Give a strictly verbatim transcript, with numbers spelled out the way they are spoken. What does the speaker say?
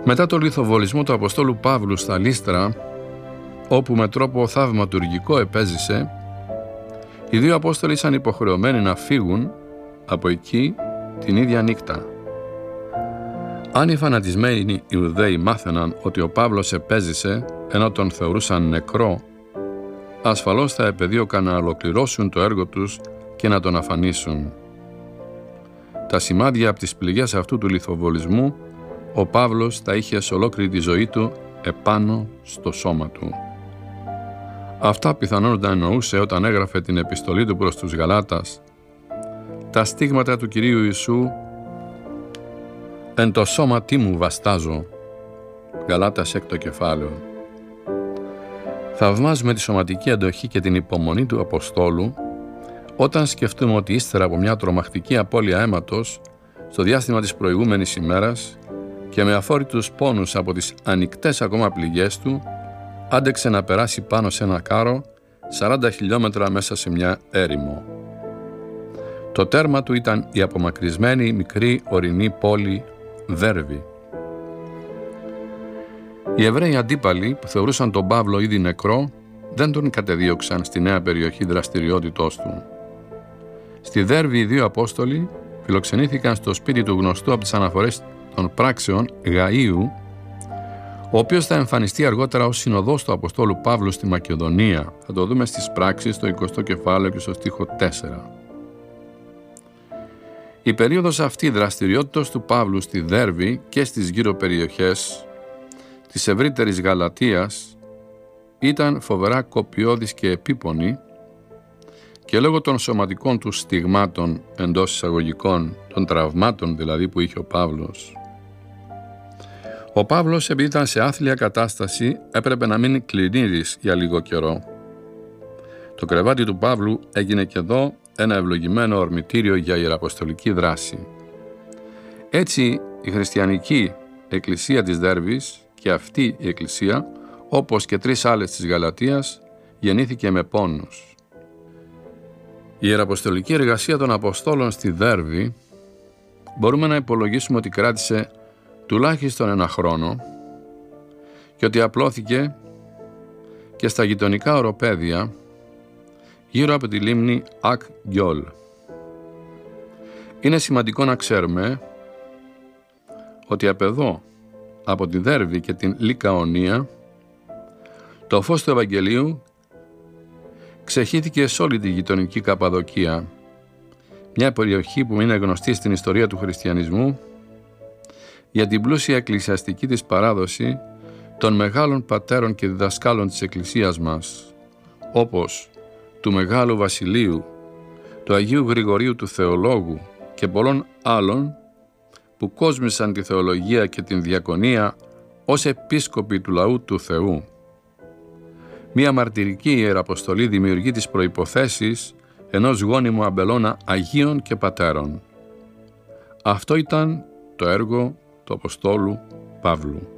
Μετά το λιθοβολισμό του Αποστόλου Παύλου στα Λύστρα, όπου με τρόπο θαυματουργικό επέζησε, οι δύο Απόστολοι ήσαν υποχρεωμένοι να φύγουν από εκεί την ίδια νύχτα. Αν οι φανατισμένοι Ιουδαίοι μάθαιναν ότι ο Παύλος επέζησε ενώ τον θεωρούσαν νεκρό, ασφαλώς θα επεδίωκαν να ολοκληρώσουν το έργο τους και να τον αφανίσουν. Τα σημάδια από τις πληγές αυτού του λιθοβολισμού ο Παύλος τα είχε σε ολόκληρη τη ζωή του επάνω στο σώμα του. Αυτά πιθανόν να εννοούσε όταν έγραφε την επιστολή του προς τους Γαλάτας. Τα στίγματα του Κυρίου Ιησού «Εν το σώματί μου βαστάζω». Γαλάτας έκτο κεφάλαιο. Θαυμάζουμε τη σωματική αντοχή και την υπομονή του Αποστόλου όταν σκεφτούμε ότι ύστερα από μια τρομακτική απώλεια αίματος στο διάστημα της προηγούμενης ημέρας και με αφόρητους πόνους από τις ανοιχτές ακόμα πληγές του, άντεξε να περάσει πάνω σε ένα κάρο σαράντα χιλιόμετρα μέσα σε μια έρημο. Το τέρμα του ήταν η απομακρυσμένη μικρή ορεινή πόλη Δέρβη. Οι Εβραίοι αντίπαλοι που θεωρούσαν τον Παύλο ήδη νεκρό δεν τον κατεδίωξαν στη νέα περιοχή δραστηριότητός του. Στη Δέρβη οι δύο Απόστολοι φιλοξενήθηκαν στο σπίτι του γνωστού από τις αναφορές των πράξεων Γαΐου, ο οποίος θα εμφανιστεί αργότερα ως συνοδός του Αποστόλου Παύλου στη Μακεδονία. Θα το δούμε στις πράξεις στο εικοστό κεφάλαιο και στο στίχο τέσσερα. Η περίοδος αυτή δραστηριότητας του Παύλου στη Δέρβη και στις γύρω περιοχές της ευρύτερης Γαλατίας ήταν φοβερά κοπιώδης και επίπονη και λόγω των σωματικών του στιγμάτων, εντός εισαγωγικών, των τραυμάτων δηλαδή που είχε ο Παύλος. Ο Παύλος, επειδή ήταν σε άθλια κατάσταση, έπρεπε να μείνει κλινήρης για λίγο καιρό. Το κρεβάτι του Παύλου έγινε και εδώ ένα ευλογημένο ορμητήριο για ιεραποστολική δράση. Έτσι, η χριστιανική εκκλησία της Δέρβης και αυτή η εκκλησία, όπως και τρεις άλλες της Γαλατίας, γεννήθηκε με πόνους. Η ιεραποστολική εργασία των Αποστόλων στη Δέρβη μπορούμε να υπολογίσουμε ότι κράτησε τουλάχιστον ένα χρόνο και ότι απλώθηκε και στα γειτονικά οροπέδια γύρω από τη λίμνη Ακ Γκιόλ. Είναι σημαντικό να ξέρουμε ότι από εδώ, από τη Δέρβη και την Λικαονία, το φως του Ευαγγελίου ξεχύθηκε σε όλη τη γειτονική Καπαδοκία, μια περιοχή που είναι γνωστή στην ιστορία του χριστιανισμού για την πλούσια εκκλησιαστική της παράδοση των μεγάλων πατέρων και διδασκάλων της Εκκλησίας μας, όπως του Μεγάλου Βασιλείου, του Αγίου Γρηγορίου του Θεολόγου και πολλών άλλων που κόσμησαν τη θεολογία και την διακονία ως επίσκοποι του λαού του Θεού. Μία μαρτυρική ιεραποστολή δημιουργεί τις προϋποθέσεις ενός γόνιμου αμπελώνα Αγίων και Πατέρων. Αυτό ήταν το έργο του Αποστόλου Παύλου.